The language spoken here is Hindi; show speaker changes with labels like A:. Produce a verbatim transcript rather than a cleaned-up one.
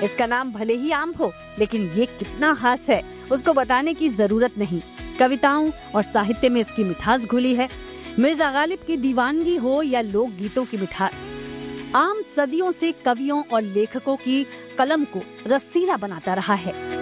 A: इसका नाम भले ही आम हो, लेकिन ये कितना खास है उसको बताने की जरूरत नहीं। कविताओं और साहित्य में इसकी मिठास घुली है। मिर्जा गालिब की दीवानगी हो या लोक गीतों की मिठास, आम सदियों से कवियों और लेखकों की कलम को रसीला बनाता रहा है।